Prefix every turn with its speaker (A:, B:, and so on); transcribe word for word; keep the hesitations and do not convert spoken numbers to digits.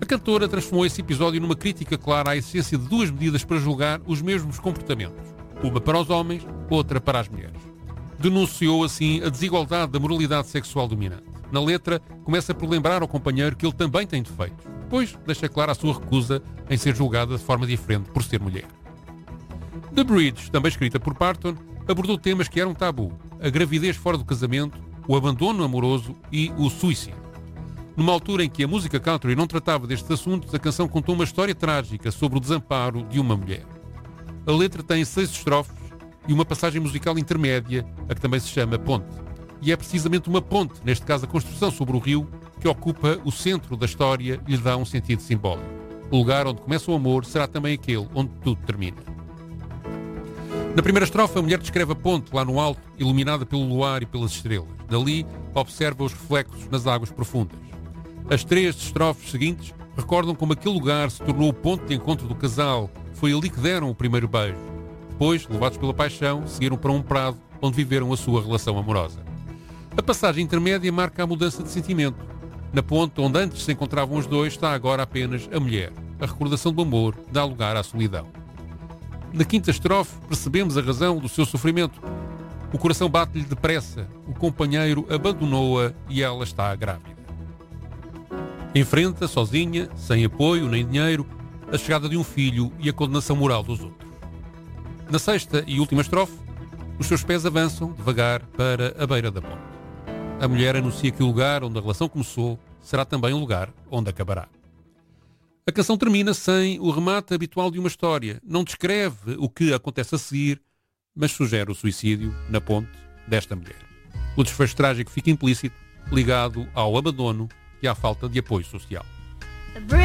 A: A cantora transformou esse episódio numa crítica clara à essência de duas medidas para julgar os mesmos comportamentos. Uma para os homens, outra para as mulheres. Denunciou assim a desigualdade da moralidade sexual dominante. Na letra, começa por lembrar ao companheiro que ele também tem defeitos, pois deixa clara a sua recusa em ser julgada de forma diferente por ser mulher. The Bridge, também escrita por Parton, abordou temas que eram tabu: a gravidez fora do casamento, o abandono amoroso e o suicídio. Numa altura em que a música country não tratava destes assuntos, a canção contou uma história trágica sobre o desamparo de uma mulher. A letra tem seis estrofes e uma passagem musical intermédia, a que também se chama ponte. E é precisamente uma ponte, neste caso a construção sobre o rio, que ocupa o centro da história e lhe dá um sentido simbólico. O lugar onde começa o amor será também aquele onde tudo termina. Na primeira estrofe, a mulher descreve a ponte lá no alto, iluminada pelo luar e pelas estrelas. Dali, observa os reflexos nas águas profundas. As três estrofes seguintes recordam como aquele lugar se tornou o ponto de encontro do casal. Foi ali que deram o primeiro beijo. Depois, levados pela paixão, seguiram para um prado onde viveram a sua relação amorosa. A passagem intermédia marca a mudança de sentimento. Na ponte onde antes se encontravam os dois, está agora apenas a mulher. A recordação do amor dá lugar à solidão. Na quinta estrofe, percebemos a razão do seu sofrimento. O coração bate-lhe depressa, o companheiro abandonou-a e ela está grávida. Enfrenta, sozinha, sem apoio nem dinheiro, a chegada de um filho e a condenação moral dos outros. Na sexta e última estrofe, os seus pés avançam, devagar, para a beira da ponte. A mulher anuncia que o lugar onde a relação começou será também o lugar onde acabará. A canção termina sem o remate habitual de uma história. Não descreve o que acontece a seguir, mas sugere o suicídio na ponte desta mulher. O desfecho trágico fica implícito, ligado ao abandono e à falta de apoio social.